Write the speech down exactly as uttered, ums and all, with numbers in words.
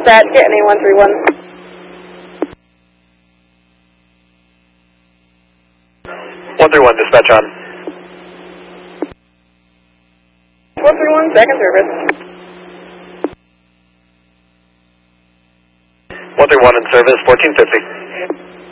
dispatch, get any one three one. one three one, dispatch on. one three one, second service. one three one in service, fourteen fifty.